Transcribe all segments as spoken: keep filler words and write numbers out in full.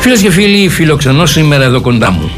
Φίλες και φίλοι, φιλοξενώ σήμερα εδώ κοντά μου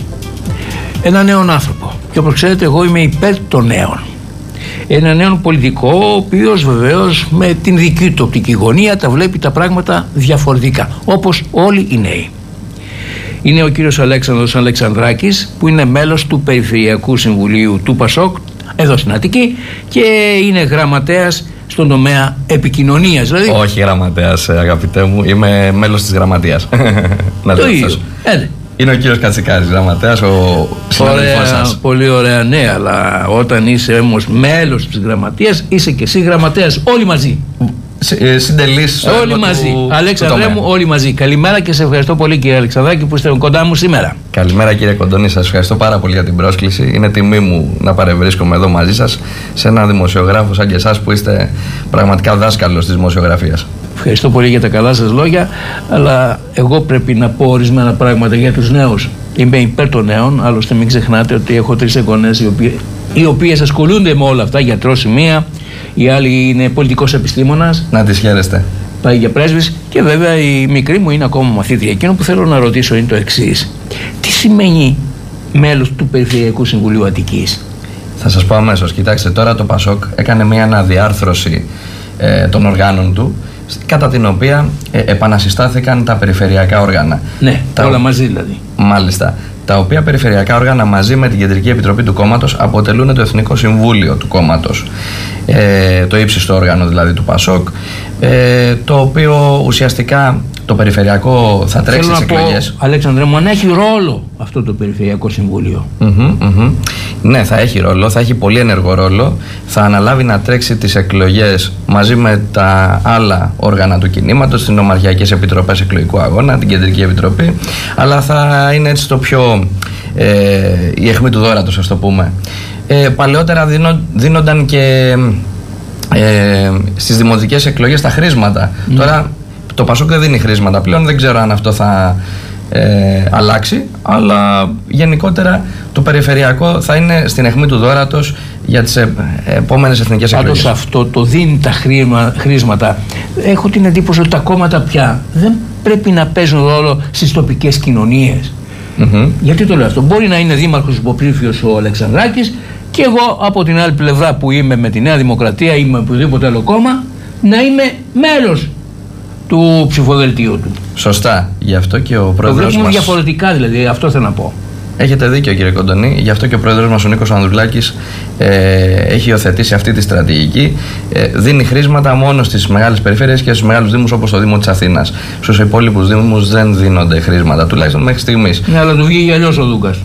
ένα νέον άνθρωπο. Και όπως ξέρετε, εγώ είμαι υπέρ των νέων. Ένα νέο πολιτικό, ο οποίος βεβαίως με την δική του οπτική γωνία τα βλέπει τα πράγματα διαφορετικά, όπως όλοι οι νέοι. Είναι ο κύριος Αλέξανδρος Αλεξανδράκης, που είναι μέλος του Περιφερειακού Συμβουλίου του Πασόκ εδώ στην Αττική και είναι γραμματέας στον τομέα επικοινωνίας. Δηλαδή... Όχι γραμματέας, αγαπητέ μου, είμαι μέλος της γραμματείας. Να το ίδιο. Ε, είναι ο κύριος Κατσικάρης, γραμματέας, ο συνάδελφός σας. Πολύ ωραία, ναι, αλλά όταν είσαι όμως μέλος της γραμματείας, είσαι και εσύ γραμματέας, όλοι μαζί. Συντελείς όλοι μαζί. Αλέξανδρέ μου, όλοι μαζί. Καλημέρα και σε ευχαριστώ πολύ, κύριε Αλεξανδράκη, που είστε κοντά μου σήμερα. Καλημέρα, κύριε Κοντονή, σας ευχαριστώ πάρα πολύ για την πρόσκληση. Είναι τιμή μου να παρευρίσκομαι εδώ μαζί σας, σε έναν δημοσιογράφο σαν και εσάς που είστε πραγματικά δάσκαλος της δημοσιογραφίας. Ευχαριστώ πολύ για τα καλά σας λόγια, αλλά εγώ πρέπει να πω ορισμένα πράγματα για τους νέους. Είμαι υπέρ των νέων, άλλωστε μην ξεχνάτε ότι έχω τρεις εγγονές οι οποίες, οι οποίες ασχολούνται με όλα αυτά, γιατρός η μία, η άλλη είναι πολιτικός επιστήμονας. Να τις χαίρεστε. Πάει για πρέσβης και βέβαια η μικρή μου είναι ακόμα μαθήτρια. Εκείνο που θέλω να ρωτήσω είναι το εξής. Τι σημαίνει μέλος του Περιφερειακού Συμβουλίου Αττικής? Θα σας πω αμέσως. Κοιτάξτε, τώρα το Πασόκ έκανε μια αναδιάρθρωση ε, των οργάνων του, κατά την οποία ε, επανασυστάθηκαν τα περιφερειακά όργανα. Ναι, τα όλα μαζί δηλαδή. Μάλιστα. Τα οποία περιφερειακά όργανα μαζί με την Κεντρική Επιτροπή του κόμματος αποτελούν το Εθνικό Συμβούλιο του κόμματος. Ε, το ύψιστο όργανο δηλαδή του Πασόκ, ε, το οποίο ουσιαστικά το περιφερειακό θα τρέξει στις εκλογές. Αλέξανδρε μου, αν έχει ρόλο αυτό το Περιφερειακό Συμβούλιο. Mm-hmm, mm-hmm. Ναι, θα έχει ρόλο, θα έχει πολύ ενεργό ρόλο. Θα αναλάβει να τρέξει τις εκλογές μαζί με τα άλλα όργανα του κινήματος, τις νομαρχιακές επιτροπές εκλογικού αγώνα, την Κεντρική Επιτροπή, αλλά θα είναι έτσι το πιο ε, η αιχμή του δώρατος, ας το πούμε. Ε, παλαιότερα δίνον, δίνονταν και ε, στις δημοτικές εκλογές τα χρήματα. Mm. Τώρα το Πασόκ δεν δίνει χρήματα πλέον, δεν ξέρω αν αυτό θα ε, αλλάξει, αλλά γενικότερα το περιφερειακό θα είναι στην αιχμή του δώρατος για τις ε, επόμενες εθνικές εκλογές. Πάντως αυτό το δίνει τα χρήμα, χρήματα. Έχω την εντύπωση ότι τα κόμματα πια δεν πρέπει να παίζουν ρόλο στις τοπικές κοινωνίες. Mm-hmm. Γιατί το λέω αυτό? Μπορεί να είναι δήμαρχος υποψήφιος ο Αλεξανδράκης και εγώ από την άλλη πλευρά που είμαι με τη Νέα Δημοκρατία ή με οποιοδήποτε άλλο κόμμα να είμαι μέλος του ψηφοδελτίου του. Σωστά. Γι' αυτό και ο πρόεδρος μας... Το βλέπουμε διαφορετικά, δηλαδή, αυτό θέλω να πω. Έχετε δίκιο, κύριε Κοντονή. Γι' αυτό και ο πρόεδρος μας ο Νίκος Ανδρουλάκης ε, έχει υιοθετήσει αυτή τη στρατηγική. Ε, δίνει χρήματα μόνο στις μεγάλες περιφέρειες και στους μεγάλους δήμους, όπως το Δήμο της Αθήνας. Στους υπόλοιπους δήμους δεν δίνονται χρήματα, τουλάχιστον μέχρι στιγμής. Ναι, αλλά του βγήκε αλλιώς ο Δούκας.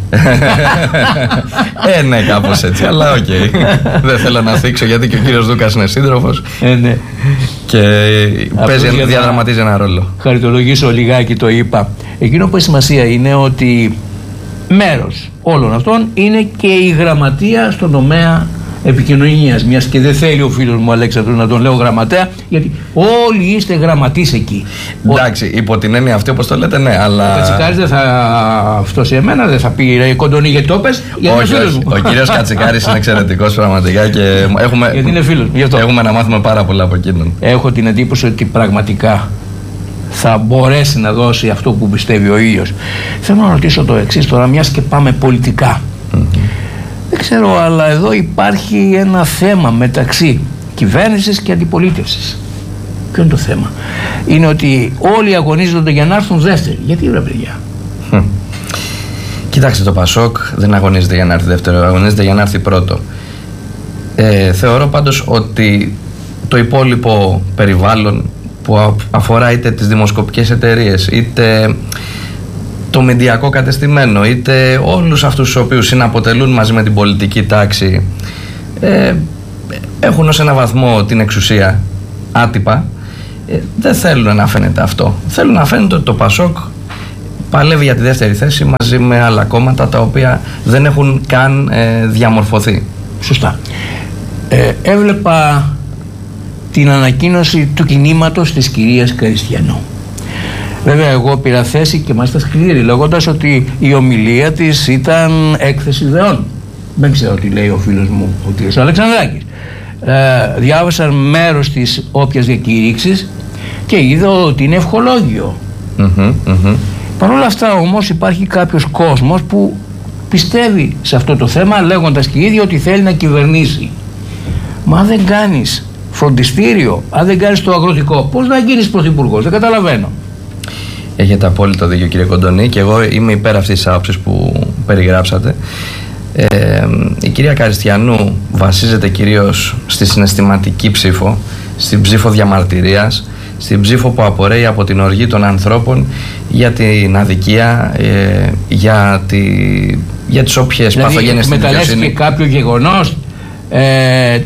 ε, ναι, κάπως έτσι, αλλά οκ. Okay. Δεν θέλω να θίξω γιατί και ο κύριος Δούκας είναι σύντροφος. Ε, ναι. Και παίζει, διαδραματίζει ένα ρόλο. Χαριτολογήσω λιγάκι, το είπα. Εκείνο που έχει σημασία είναι ότι μέρος όλων αυτών είναι και η γραμματεία στον τομέα επικοινωνίας, μιας και δεν θέλει ο φίλος μου Αλέξανδρος να τον λέω γραμματέα, γιατί όλοι είστε γραμματείς εκεί. Εντάξει, υπό την έννοια αυτή όπως το λέτε, ναι, αλλά... Ο Κατσικάρης δεν θα φτώσει εμένα, δεν θα πει ρε Κοντονή γιατί το πες, γιατί όχι, είναι φίλος όχι. μου. Ο κύριος Κατσικάρης είναι εξαιρετικός πραγματικά και έχουμε, γιατί είναι φίλος μου, έχουμε να μάθουμε πάρα πολλά από εκείνον. Έχω την εντύπωση ότι πραγματικά θα μπορέσει να δώσει αυτό που πιστεύει ο ίδιος. Θέλω να ρωτήσω το εξής τώρα, μιας και πάμε πολιτικά. Mm-hmm. Δεν ξέρω, αλλά εδώ υπάρχει ένα θέμα μεταξύ κυβέρνησης και αντιπολίτευσης. Ποιο είναι το θέμα? Είναι ότι όλοι αγωνίζονται για να έρθουν δεύτεροι. Γιατί βρε παιδιά? Mm. Κοιτάξτε, το Πασόκ δεν αγωνίζεται για να έρθει δεύτερο, αγωνίζεται για να έρθει πρώτο. Ε, θεωρώ πάντως ότι το υπόλοιπο περιβάλλον που αφορά είτε τις δημοσκοπικές εταιρείες, είτε το μηντιακό κατεστημένο, είτε όλους αυτούς τους οποίους συναποτελούν μαζί με την πολιτική τάξη, ε, έχουν ως ένα βαθμό την εξουσία άτυπα, ε, δεν θέλουν να φαίνεται αυτό. Θέλουν να φαίνεται ότι το Πασόκ παλεύει για τη δεύτερη θέση μαζί με άλλα κόμματα τα οποία δεν έχουν καν ε, διαμορφωθεί. Σωστά. Ε, έβλεπα την ανακοίνωση του κινήματος της κυρίας Καριστιανού. Βέβαια εγώ πήρα θέση και μάλιστα σκληρή, λέγοντας ότι η ομιλία της ήταν έκθεση ιδεών. Δεν ξέρω τι λέει ο φίλος μου ο κ. Αλεξανδράκης. Ε, διάβασα μέρος της όποιας διακήρυξης και είδα ότι είναι ευχολόγιο. Mm-hmm, mm-hmm. Παρ' όλα αυτά όμως υπάρχει κάποιος κόσμος που πιστεύει σε αυτό το θέμα, λέγοντας και ίδιο ότι θέλει να κυβερνήσει. Μα αν δεν κάνεις φροντιστήριο, αν δεν κάνεις το αγροτικό, πώς να γίνεις πρωθυπουργός? Δεν καταλαβαίνω. Έχετε απόλυτο δίκιο, κύριε Κοντονή, και εγώ είμαι υπέρ αυτής της άποψης που περιγράψατε. Ε, η κυρία Καριστιανού βασίζεται κυρίως στη συναισθηματική ψήφο, στην ψήφο διαμαρτυρίας, στην ψήφο που απορρέει από την οργή των ανθρώπων για την αδικία, ε, για, τη, για τις όποιες δηλαδή, παθογένειες στην δικαιοσύνη. Δηλαδή εκμεταλλεύτηκε κάποιο γεγονός ε,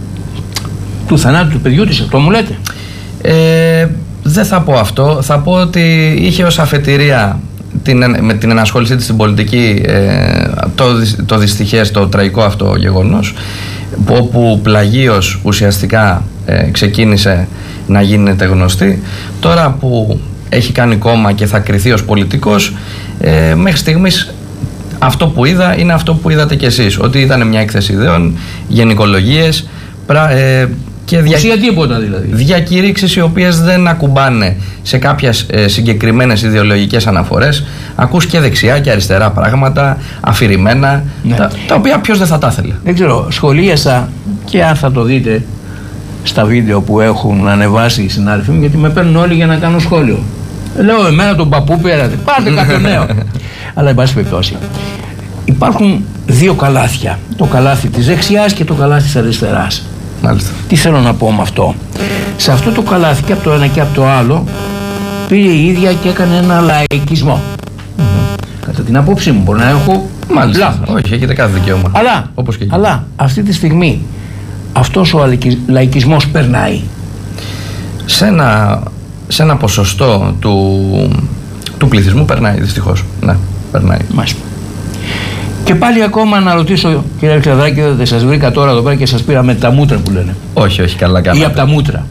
του θανάτου του παιδιού της, αυτό μου λέτε? Ε, δεν θα πω αυτό. Θα πω ότι είχε ως αφετηρία την, με την ενασχόλησή της στην πολιτική ε, το, το δυστυχές, το τραγικό αυτό γεγονός, όπου πλαγίως ουσιαστικά ε, ξεκίνησε να γίνεται γνωστή. Τώρα που έχει κάνει κόμμα και θα κριθεί ως πολιτικός, ε, μέχρι στιγμής αυτό που είδα είναι αυτό που είδατε κι εσείς, ότι ήταν μια έκθεση ιδεών, γενικολογίες, πρα, ε, και δια... τίποτα δηλαδή. διακηρύξεις οι οποίες δεν ακουμπάνε σε κάποιες ε, συγκεκριμένες ιδεολογικές αναφορές. Ακούς και δεξιά και αριστερά πράγματα αφηρημένα, ναι. τα, τα οποία ποιος δεν θα τα ήθελε. Δεν ξέρω, σχολίασα, και αν θα το δείτε στα βίντεο που έχουν ανεβάσει οι συνάδελφοι μου, γιατί με παίρνουν όλοι για να κάνω σχόλιο. Λέω, εμένα τον παππού πέρατε, πάρτε κάποιο νέο. Αλλά εν πάση περιπτώσει, υπάρχουν δύο καλάθια, το καλάθι της δεξιάς και το καλάθι της αριστεράς. Μάλιστα. Τι θέλω να πω με αυτό? Σε αυτό το καλάθι και από το ένα και από το άλλο πήρε η ίδια και έκανε ένα λαϊκισμό. Mm-hmm. Κατά την απόψη μου, μπορεί να έχω μάλιστα λάθος. Όχι, έχετε κάθε δικαίωμα. Αλλά, όπως και αλλά αυτή τη στιγμή αυτός ο λαϊκισμός περνάει σε ένα, σε ένα ποσοστό του, του πληθυσμού, περνάει δυστυχώς. Ναι, περνάει. Μάλιστα. Και πάλι ακόμα να ρωτήσω, κύριε Αλεξανδράκη, δεν σας βρήκα τώρα εδώ πέρα και σας πήρα με τα μούτρα που λένε? Όχι, όχι, καλά κάνατε. Ή από τα μούτρα.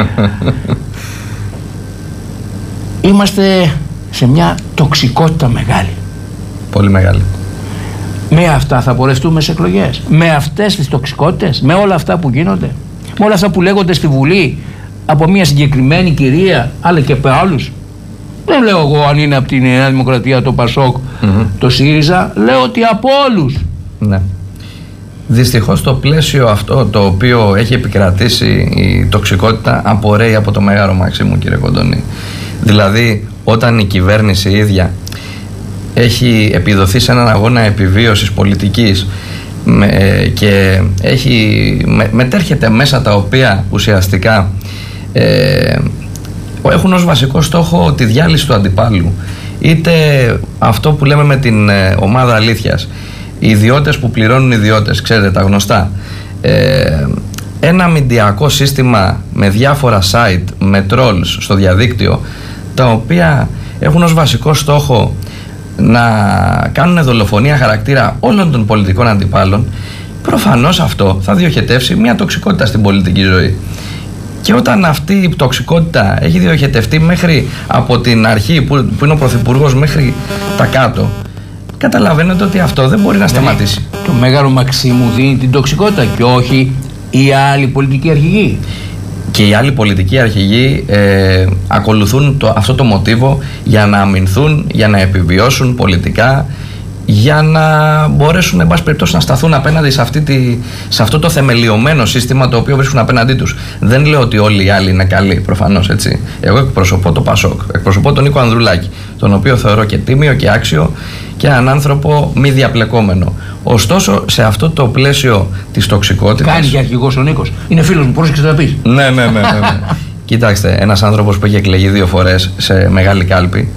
Είμαστε σε μια τοξικότητα μεγάλη. Πολύ μεγάλη. Με αυτά θα πορευτούμε σε εκλογές? Με αυτές τις τοξικότητες? Με όλα αυτά που γίνονται? Με όλα αυτά που λέγονται στη Βουλή από μια συγκεκριμένη κυρία, αλλά και από άλλους? Δεν λέω εγώ αν είναι από τη Νέα Δημοκρατία, το Πασόκ, mm-hmm. το ΣΥΡΙΖΑ, λέω ότι από όλους. Ναι. Δυστυχώς το πλαίσιο αυτό το οποίο έχει επικρατήσει η τοξικότητα απορρέει από το Μέγαρο Μαξίμου, κύριε Κοντονή. Δηλαδή όταν η κυβέρνηση ίδια έχει επιδοθεί σε έναν αγώνα επιβίωσης πολιτικής με, και έχει, με, μετέρχεται μέσα τα οποία ουσιαστικά ε, έχουν ως βασικό στόχο τη διάλυση του αντιπάλου, είτε αυτό που λέμε με την ε, ομάδα αλήθειας, οι ιδιώτες που πληρώνουν ιδιώτες, ξέρετε τα γνωστά, ε, ένα μηντιακό σύστημα με διάφορα site, με trolls στο διαδίκτυο, τα οποία έχουν ως βασικό στόχο να κάνουν δολοφονία χαρακτήρα όλων των πολιτικών αντιπάλων. Προφανώς αυτό θα διοχετεύσει μια τοξικότητα στην πολιτική ζωή. Και όταν αυτή η τοξικότητα έχει διοχετευτεί μέχρι από την αρχή που, που είναι ο Πρωθυπουργός μέχρι τα κάτω, καταλαβαίνετε ότι αυτό δεν μπορεί να σταματήσει. Το Μέγαρο Μαξίμου δίνει την τοξικότητα και όχι οι άλλοι πολιτικοί αρχηγοί. Και οι άλλοι πολιτικοί αρχηγοί ε, ακολουθούν το, αυτό το μοτίβο για να αμυνθούν, για να επιβιώσουν πολιτικά, για να μπορέσουν εν πάση περιπτώσει να σταθούν απέναντι σε, αυτή τη, σε αυτό το θεμελιωμένο σύστημα το οποίο βρίσκουν απέναντί τους. Δεν λέω ότι όλοι οι άλλοι είναι καλοί, προφανώς, έτσι. Εγώ εκπροσωπώ το Πασόκ, εκπροσωπώ τον Νίκο Ανδρουλάκη, τον οποίο θεωρώ και τίμιο και άξιο και έναν άνθρωπο μη διαπλεκόμενο. Ωστόσο, σε αυτό το πλαίσιο της τοξικότητας. Κάνει και αρχηγός ο Νίκος. Είναι φίλος μου, πρόσεξε να πεις. Ναι, ναι, ναι, ναι, ναι. Κοιτάξτε, ένας άνθρωπος που έχει εκλεγεί δύο φορές σε μεγάλη κάλπη,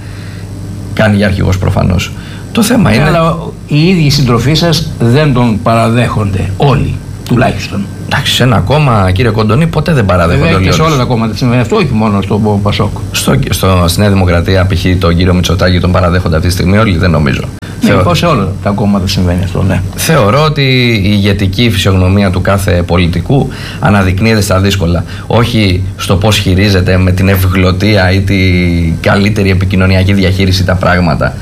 κάνει για αρχηγός προφανώς. Το θέμα είναι. Αλλά οι ίδιοι συντροφοί σας δεν τον παραδέχονται όλοι, τουλάχιστον. Εντάξει, σε ένα κόμμα, κύριε Κοντονή, ποτέ δεν παραδέχονται όλοι. Και σε όλα τα κόμματα συμβαίνει αυτό, όχι μόνο στο Πασόκ. Στο, στο, στη Νέα Δημοκρατία, π.χ. τον κύριο Μητσοτάκη τον παραδέχονται αυτή τη στιγμή όλοι, δεν νομίζω. Ναι, Θεω... σε όλα τα κόμματα συμβαίνει αυτό, ναι. Θεωρώ ότι η ηγετική φυσιογνωμία του κάθε πολιτικού αναδεικνύεται στα δύσκολα. Όχι στο πώς χειρίζεται με την ευγλωτία ή την καλύτερη επικοινωνιακή διαχείριση τα πράγματα.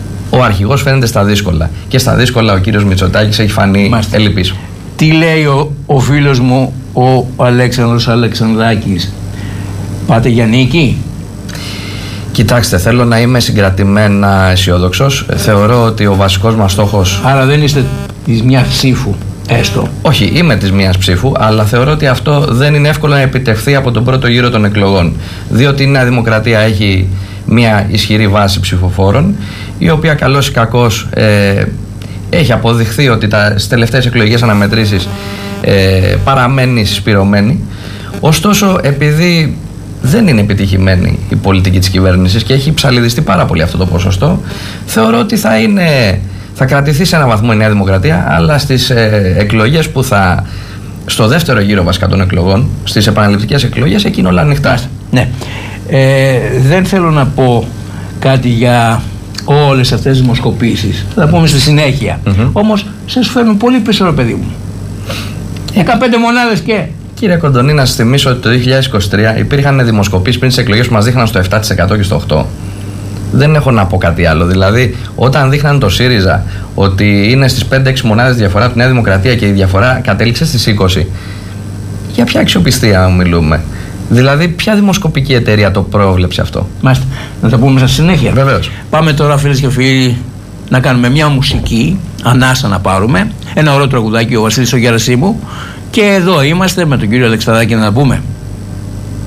Ο αρχηγός φαίνεται στα δύσκολα. Και στα δύσκολα ο κύριος Μητσοτάκης έχει φανεί ελλειπής. Τι λέει ο, ο φίλος μου ο Αλέξανδρος Αλεξανδράκης? Πάτε για νίκη? Κοιτάξτε, θέλω να είμαι συγκρατημένα αισιόδοξος. Θεωρώ ότι ο βασικός μας στόχος... Άρα δεν είστε της μιας ψήφου, έστω. Όχι, είμαι της μιας ψήφου, αλλά θεωρώ ότι αυτό δεν είναι εύκολο να επιτευχθεί από τον πρώτο γύρο των εκλογών. Διότι η Νέα Δημοκρατία έχει μια ισχυρή βάση ψηφοφόρων, η οποία καλώς ή κακώς ε, έχει αποδειχθεί ότι τα, στις τελευταίες εκλογικές αναμετρήσεις ε, παραμένει συσπηρωμένη. Ωστόσο, επειδή δεν είναι επιτυχημένη η πολιτική της κυβέρνησης και έχει ψαλιδιστεί πάρα πολύ αυτό το ποσοστό, θεωρώ ότι θα, είναι, θα κρατηθεί σε έναν βαθμό η Νέα Δημοκρατία, αλλά στις ε, εκλογές που θα, στο δεύτερο γύρο βασικά των εκλογών, στις επαναληπτικές εκλογές, εκεί είναι όλα ανοιχτά. Ναι. Ε, δεν θέλω να πω κάτι για όλες αυτές τις δημοσκοπήσεις, θα τα πούμε στη συνέχεια. Mm-hmm. Όμως σας φέρνουν πολύ πίσω, ρε παιδί μου. δεκαπέντε μονάδες και... Κύριε Κοντονή, να σας θυμίσω ότι το δύο χιλιάδες είκοσι τρία υπήρχαν δημοσκοπήσεις πριν τις εκλογές που μας δείχναν στο επτά τοις εκατό και στο οκτώ τοις εκατό. Δεν έχω να πω κάτι άλλο. Δηλαδή, όταν δείχναν το ΣΥΡΙΖΑ ότι είναι στις πέντε έξι μονάδες διαφορά από τη Νέα Δημοκρατία και η διαφορά κατέληξε στις είκοσι, για ποια αξιοπιστία μιλούμε? Δηλαδή, ποια δημοσκοπική εταιρεία το πρόβλεψε αυτό? Μάλιστα. Να τα πούμε στη συνέχεια. Βεβαίως. Πάμε τώρα, φίλες και φίλοι, να κάνουμε μια μουσική, ανάσα να πάρουμε. Ένα ωραίο τραγουδάκι, ο Βασίλης ο Γερασίμου. Και εδώ είμαστε με τον κύριο Αλεξανδράκη να πούμε.